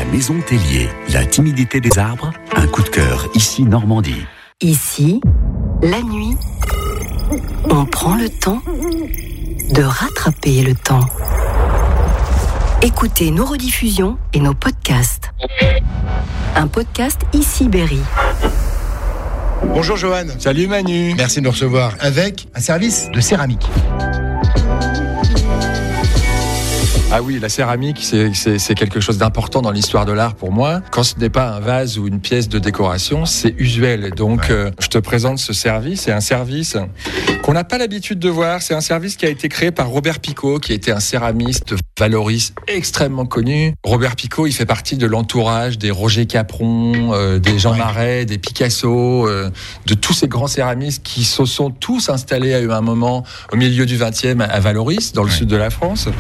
Maison Tellier, la timidité des arbres, un coup de cœur ici Normandie. Ici, la nuit, on prend le temps de rattraper le temps. Écoutez nos rediffusions et nos podcasts. Un podcast Ici Berry. Bonjour Johan. Salut Manu. Merci de nous recevoir avec un service de céramique. Ah oui, la céramique, c'est quelque chose d'important dans l'histoire de l'art pour moi. Quand ce n'est pas un vase ou une pièce de décoration, c'est usuel. Donc, je te présente ce service. C'est un service qu'on n'a pas l'habitude de voir. C'est un service qui a été créé par Robert Picot, qui était un céramiste valoriste extrêmement connu. Robert Picot, il fait partie de l'entourage des Roger Capron, des Jean Marais, des Picasso, de tous ces grands céramistes qui se sont tous installés à un moment au milieu du 20e à Valoris, dans le sud de la France.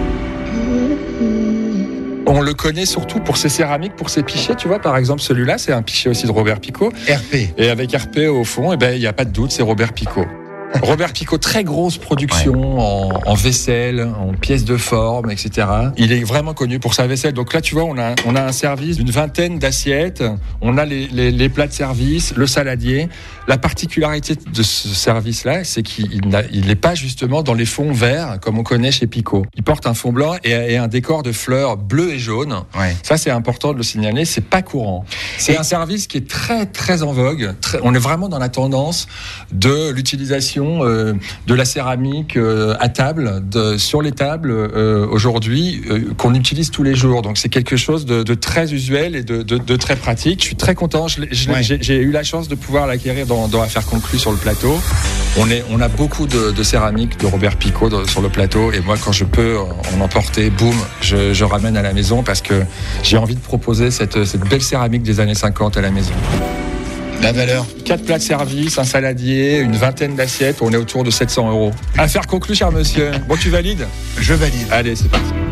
On le connaît surtout pour ses céramiques, pour ses pichets. Tu vois, par exemple, celui-là, c'est un pichet aussi de Robert Picot. RP. Et avec RP au fond, il n'y a pas de doute, c'est Robert Picot. Robert Picot, très grosse production en vaisselle, en pièces de forme, etc. Il est vraiment connu pour sa vaisselle. Donc là, tu vois, on a un service d'une vingtaine d'assiettes. On a les plats de service, le saladier. La particularité de ce service-là, c'est qu'il n'est pas justement dans les fonds verts comme on connaît chez Picot. Il porte un fond blanc et un décor de fleurs bleues et jaunes. Ouais. Ça, c'est important de le signaler. C'est pas courant. C'est un service qui est très, très en vogue. On est vraiment dans la tendance de l'utilisation de la céramique à table, sur les tables aujourd'hui, qu'on utilise tous les jours. Donc c'est quelque chose de très usuel et de très pratique. Je suis très content. J'ai eu la chance de pouvoir l'acquérir dans Affaires conclues sur le plateau. On a beaucoup de céramique de Robert Picot sur le plateau, et moi quand je peux en emporter, boum, je ramène à la maison parce que j'ai envie de proposer cette belle céramique des années 50 à la maison. La valeur 4 plats de service, un saladier, une vingtaine d'assiettes, on est autour de 700 €. Affaire conclue, cher monsieur. Bon, tu valides ? Je valide. Allez, c'est parti.